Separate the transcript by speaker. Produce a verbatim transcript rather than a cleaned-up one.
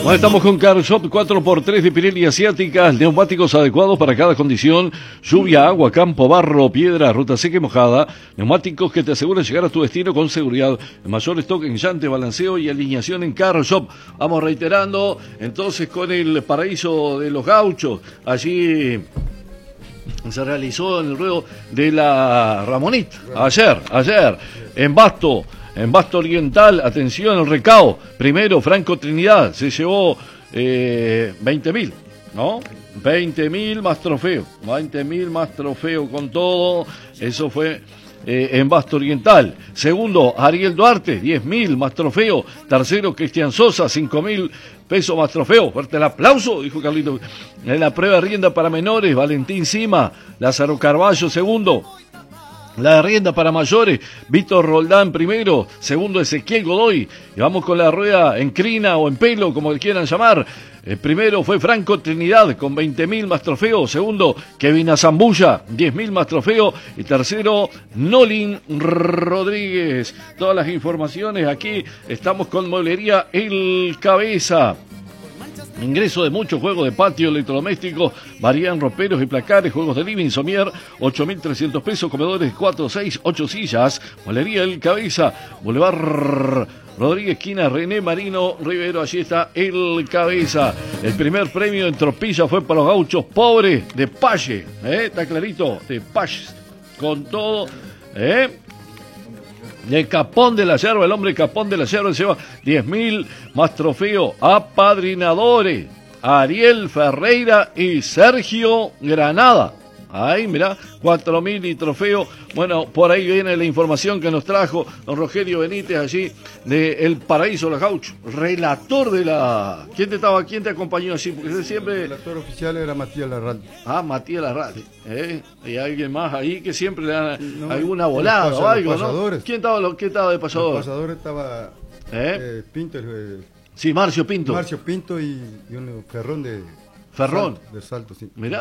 Speaker 1: Bueno, estamos con Car Shop cuatro por tres de Pirelli Asiáticas, neumáticos adecuados para cada condición, lluvia, agua, campo, barro, piedra, ruta seca y mojada, neumáticos que te aseguran llegar a tu destino con seguridad, el mayor stock en llante, balanceo y alineación en Car Shop. Vamos reiterando, entonces con el paraíso de los gauchos, allí se realizó en el ruedo de la Ramonit, ayer, ayer, en Basto. En Basto Oriental, atención, el recao. Primero, Franco Trinidad, se llevó eh, veinte mil, ¿no? veinte mil más trofeo. veinte mil más trofeo con todo. Eso fue eh, en Basto Oriental. Segundo, Ariel Duarte, diez mil más trofeo. Tercero, Cristian Sosa, cinco mil pesos más trofeo. Fuerte el aplauso, dijo Carlito. En la prueba de rienda para menores, Valentín Cima, Lázaro Carballo, segundo. La de rienda para mayores, Víctor Roldán primero, segundo Ezequiel Godoy, y vamos con la rueda en crina o en pelo, como le quieran llamar. El primero fue Franco Trinidad con veinte mil más trofeo, segundo Kevin Azambulla, diez mil más trofeo, y tercero Nolin Rodríguez. Todas las informaciones aquí, estamos con Mueblería El Cabeza. Ingreso de muchos juegos de patio, electrodomésticos, varían roperos y placares, juegos de living, somier, ocho mil trescientos pesos, comedores cuatro, seis, ocho sillas, Mueblería El Cabeza, Boulevard Rodríguez, esquina René Marino Rivero, allí está El Cabeza. El primer premio en Tropilla fue para los gauchos pobres de Pache, ¿eh? Está clarito, de Pache, con todo, ¿eh? El Capón de la Yerba, el hombre Capón de la Yerba se lleva diez mil más trofeo. Apadrinadores, Ariel Ferreira y Sergio Granada. Ahí, mirá, cuatro mil y trofeo. Bueno, por ahí viene la información que nos trajo don Rogelio Benítez allí de El Paraíso de los Gauchos. Relator de la... ¿Quién te estaba, quién te acompañó allí? Porque siempre...
Speaker 2: El relator oficial era Matías Larralde.
Speaker 1: Ah, Matías Larralde. ¿Eh? Y alguien más ahí que siempre le da
Speaker 2: no,
Speaker 1: alguna volada
Speaker 2: pasa,
Speaker 1: o algo,
Speaker 2: ¿no?
Speaker 1: ¿Quién estaba, lo, ¿Quién estaba de pasador?
Speaker 2: El pasador estaba
Speaker 1: ¿Eh?
Speaker 2: eh, Pinto. Eh,
Speaker 1: sí, Marcio Pinto.
Speaker 2: Marcio Pinto y, y un Ferrón de...
Speaker 1: Ferrón.
Speaker 2: Salto, de Salto, sí.
Speaker 1: Mirá.